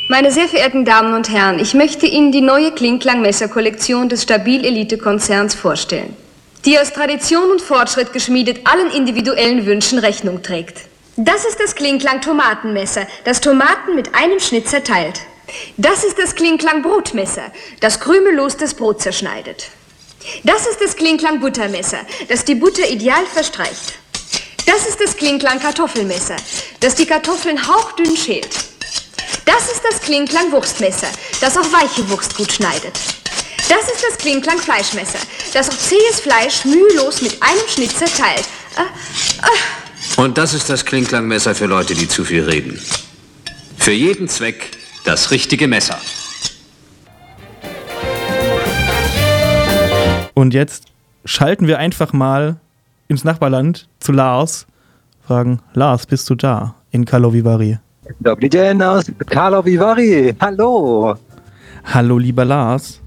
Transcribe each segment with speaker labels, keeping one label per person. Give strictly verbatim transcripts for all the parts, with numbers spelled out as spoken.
Speaker 1: Meine sehr verehrten Damen und Herren, ich möchte Ihnen die neue Klingklang-Messer-Kollektion des Stabil-Elite-Konzerns vorstellen, die aus Tradition und Fortschritt geschmiedet allen individuellen Wünschen Rechnung trägt. Das ist das Klingklang-Tomatenmesser, das Tomaten mit einem Schnitt zerteilt. Das ist das Klingklang-Brotmesser, das krümellos das Brot zerschneidet. Das ist das Klingklang-Buttermesser, das die Butter ideal verstreicht. Das ist das Klingklang-Kartoffelmesser, das die Kartoffeln hauchdünn schält. Das ist das Klingklang-Wurstmesser, das auch weiche Wurst gut schneidet. Das ist das Klingklang-Fleischmesser, das auch zähes Fleisch mühelos mit einem Schnitt zerteilt. Äh, äh.
Speaker 2: Und das ist das Klingklang-Messer für Leute, die zu viel reden. Für jeden Zweck das richtige Messer.
Speaker 3: Und jetzt schalten wir einfach mal ins Nachbarland zu Lars. Fragen, Lars, bist du da in Karlovy Vary?
Speaker 4: Dobry den aus Karlovy Vary. Hallo.
Speaker 3: Hallo, lieber Lars.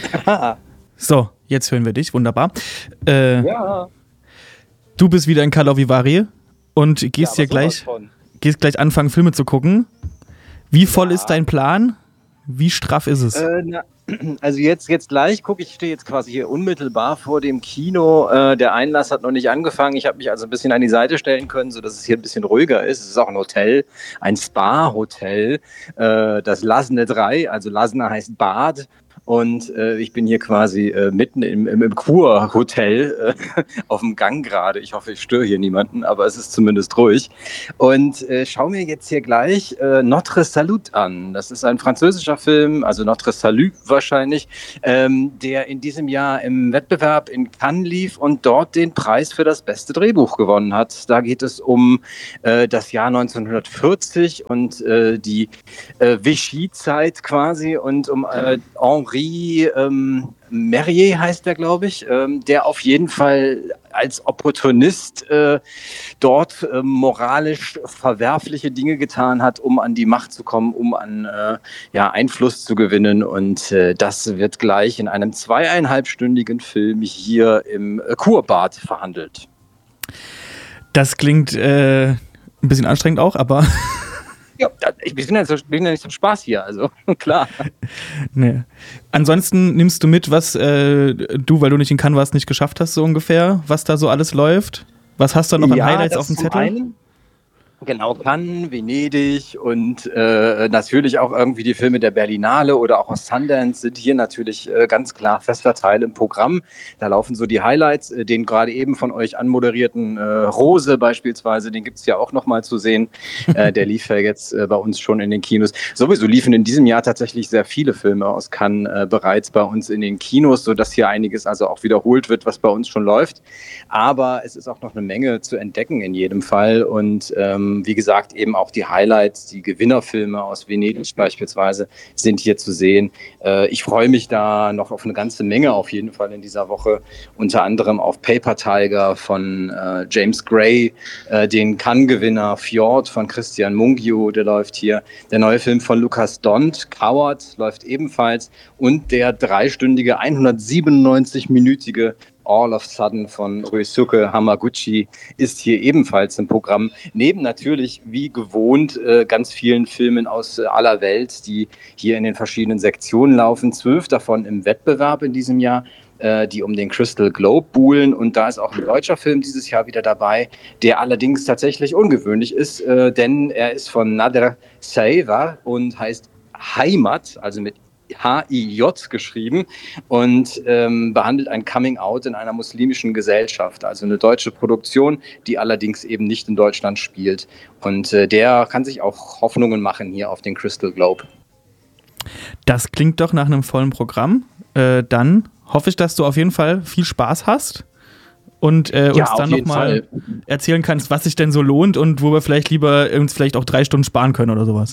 Speaker 3: So, jetzt hören wir dich. Wunderbar. Äh,
Speaker 4: ja.
Speaker 3: Du bist wieder in Karlovy Vary und gehst
Speaker 4: ja,
Speaker 3: hier gleich, gehst gleich anfangen, Filme zu gucken. Wie voll ja. ist dein Plan? Wie straff ist es?
Speaker 4: Äh, na, also jetzt, jetzt gleich gucke ich, stehe jetzt quasi hier unmittelbar vor dem Kino. Äh, der Einlass hat noch nicht angefangen. Ich habe mich also ein bisschen an die Seite stellen können, sodass es hier ein bisschen ruhiger ist. Es ist auch ein Hotel, ein Spa-Hotel, äh, das Lasne drei, also Lasne heißt Bad. Und äh, ich bin hier quasi äh, mitten im, im, im Kur-Hotel äh, auf dem Gang gerade. Ich hoffe, ich störe hier niemanden, aber es ist zumindest ruhig. Und äh, schau mir jetzt hier gleich äh, Notre Salut an. Das ist ein französischer Film, also Notre Salut wahrscheinlich, ähm, der in diesem Jahr im Wettbewerb in Cannes lief und dort den Preis für das beste Drehbuch gewonnen hat. Da geht es um äh, das Jahr neunzehnhundertvierzig und äh, die äh, Vichy-Zeit quasi und um äh, Henri Ähm, Merrier heißt der, glaube ich, ähm, der auf jeden Fall als Opportunist äh, dort äh, moralisch verwerfliche Dinge getan hat, um an die Macht zu kommen, um an äh, ja, Einfluss zu gewinnen. Und äh, das wird gleich in einem zweieinhalbstündigen Film hier im äh, Kurbad verhandelt.
Speaker 3: Das klingt äh, ein bisschen anstrengend auch, aber...
Speaker 4: Ja, ich bin ja, so, bin ja nicht zum Spaß hier, also klar.
Speaker 3: Nee. Ansonsten nimmst du mit, was äh, du, weil du nicht in Cannes warst, nicht geschafft hast, so ungefähr, was da so alles läuft? Was hast du noch
Speaker 4: ja,
Speaker 3: an Highlights auf dem Zettel?
Speaker 4: Einen, genau, Cannes, Venedig und äh, natürlich auch irgendwie die Filme der Berlinale oder auch aus Sundance sind hier natürlich äh, ganz klar fest verteilt im Programm. Da laufen so die Highlights, äh, den gerade eben von euch anmoderierten äh, Rose beispielsweise, den gibt es ja auch nochmal zu sehen. Äh, der lief ja jetzt äh, bei uns schon in den Kinos. Sowieso liefen in diesem Jahr tatsächlich sehr viele Filme aus Cannes äh, bereits bei uns in den Kinos, sodass hier einiges also auch wiederholt wird, was bei uns schon läuft. Aber es ist auch noch eine Menge zu entdecken in jedem Fall und ähm, wie gesagt, eben auch die Highlights, die Gewinnerfilme aus Venedig beispielsweise sind hier zu sehen. Äh, ich freue mich da noch auf eine ganze Menge auf jeden Fall in dieser Woche. Unter anderem auf Paper Tiger von äh, James Gray, äh, den Cannes-Gewinner Fjord von Christian Mungiu, der läuft hier. Der neue Film von Lukas Dont, Coward, läuft ebenfalls. Und der dreistündige, hundertsiebenundneunzig-minütige All of Sudden von Ryosuke Hamaguchi ist hier ebenfalls im Programm. Neben natürlich, wie gewohnt, äh, ganz vielen Filmen aus äh, aller Welt, die hier in den verschiedenen Sektionen laufen. Zwölf davon im Wettbewerb in diesem Jahr, äh, die um den Crystal Globe buhlen. Und da ist auch ein deutscher Film dieses Jahr wieder dabei, der allerdings tatsächlich ungewöhnlich ist, äh, denn er ist von Nader Saeva und heißt Heimat, also mit H I J geschrieben und ähm, behandelt ein Coming-out in einer muslimischen Gesellschaft. Also eine deutsche Produktion, die allerdings eben nicht in Deutschland spielt. Und äh, der kann sich auch Hoffnungen machen hier auf den Crystal Globe.
Speaker 3: Das klingt doch nach einem vollen Programm. Äh, dann hoffe ich, dass du auf jeden Fall viel Spaß hast und äh, uns ja, dann nochmal erzählen kannst, was sich denn so lohnt und wo wir vielleicht lieber uns vielleicht auch drei Stunden sparen können oder sowas.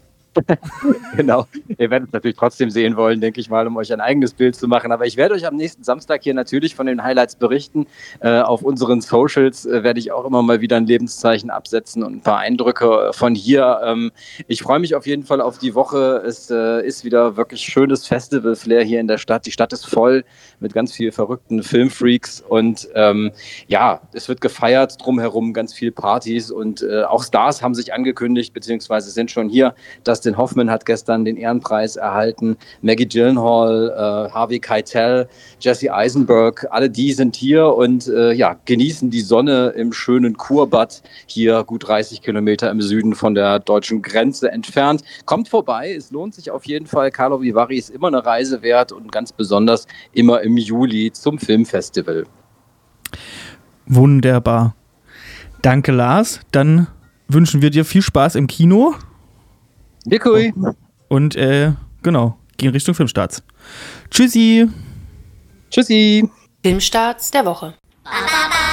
Speaker 4: Genau, ihr werdet es natürlich trotzdem sehen wollen, denke ich mal, um euch ein eigenes Bild zu machen. Aber ich werde euch am nächsten Samstag hier natürlich von den Highlights berichten. Äh, auf unseren Socials äh, werde ich auch immer mal wieder ein Lebenszeichen absetzen und ein paar Eindrücke von hier. Ähm, ich freue mich auf jeden Fall auf die Woche. Es äh, ist wieder wirklich schönes Festival-Flair hier in der Stadt. Die Stadt ist voll mit ganz vielen verrückten Filmfreaks und ähm, ja, es wird gefeiert drumherum, ganz viel Partys und äh, auch Stars haben sich angekündigt, beziehungsweise sind schon hier, dass Dustin Hoffman hat gestern den Ehrenpreis erhalten, Maggie Gyllenhaal, äh, Harvey Keitel, Jesse Eisenberg, alle die sind hier und äh, ja, genießen die Sonne im schönen Kurbad, hier gut dreißig Kilometer im Süden von der deutschen Grenze entfernt. Kommt vorbei, es lohnt sich auf jeden Fall. Karlovy Vary ist immer eine Reise wert und ganz besonders immer im Juli zum Filmfestival.
Speaker 3: Wunderbar. Danke, Lars. Dann wünschen wir dir viel Spaß im Kino.
Speaker 4: Wirklich.
Speaker 3: Und äh, genau, gehen Richtung Filmstarts. Tschüssi.
Speaker 4: Tschüssi.
Speaker 5: Filmstarts der Woche.